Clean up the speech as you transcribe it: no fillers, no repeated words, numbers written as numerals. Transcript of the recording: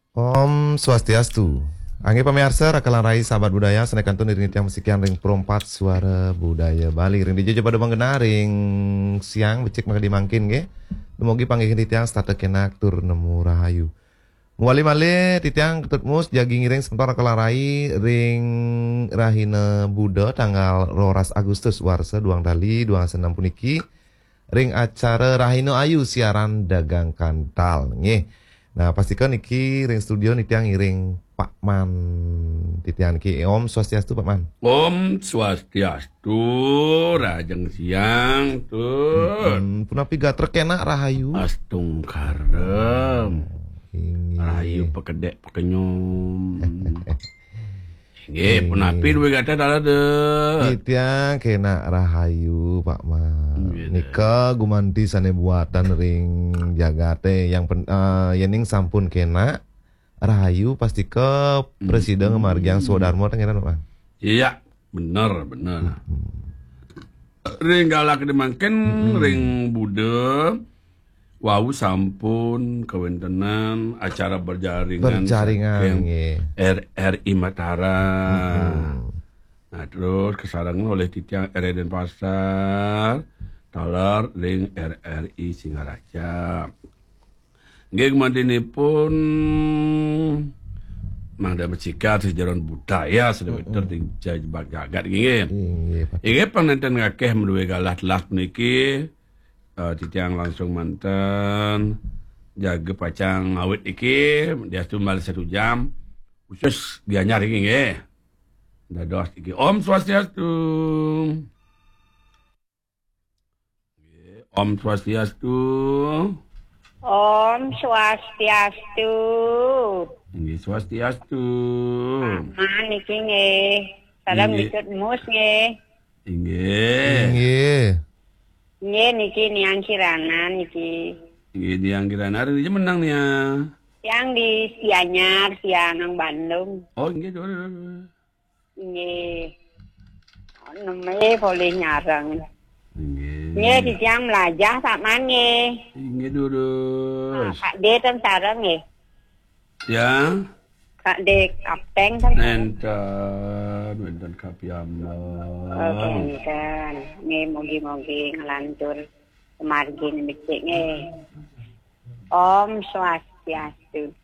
Om Swastiastu. Angge pamirsa rakalan rai sahabat budaya senekantun iring tiang musikian ring perompat suara budaya Bali ring dijojo pada menggena ring siang becik maka dimangkin ge. Dumogi panggih tiang starte kenak tur nemu rahayu. Muali male titiang ketut mus jagi ngiring sebentar rakalan rai ring rahina Buddha tanggal 12 Agustus warsa duang dali duang senam puniki ring acara Rahino Ayu siaran dagang kantal nggih. Nah, pastikan iki ring studio nitiang ngiring Pak Man. Titian ki Om Swastiastu Pak Man. Om Swastiastu, rajeng siang tuh. Punapi gatrek enak rahayu. Astung karem. Rahayu pekedek pekenyum. Nggih, punapi duwe gata dala deh. Titiang kena rahayu Pak Man. Nika gumanti sane buatan ring jagate yang yening sampun kena rahayu pasti ke presiden margiang Swadarmo tengena Pak Man. Iya, bener. Ring galak dimangken ring Bude. Wau sampun kewentenan acara berjaringan RRI Mataram. Nah terus kesarangan oleh titiang RR Denpasar, talar ring RRI Singaraja. Nggih mantinipun mangda bercikat sejaron budaya sedewet ing jajbak jagat nggih. Inggih panenten ngakeh menduwe galah telah niki. Titiang langsung manten jaga pacang awet iki dia tumbal 1 jam khusus dia nyari nggih dados iki Om Swastiastu. Om Swastiastu. Om Swastiastu. Nggih Swastiastu. Niki nggih. Salam ikut mus nggih. Nggih. Nggih niki niang Kirana niki. Nggih niang Kirana hari ini menang nih ya. Yang di Sianyar, Sianang Bandung. Oh nggih. Nggih. Namanya boleh nyarang. Nggih. Nggih di siang melajah sak maneh. Nggih durus. Kak De ten sareng nggih. Ya. Kak De kapteng ten. Nenten kapiamna. Enten. Nggih mugi-mugi ngelantur kemargin becik nggih. Om Swastiastu.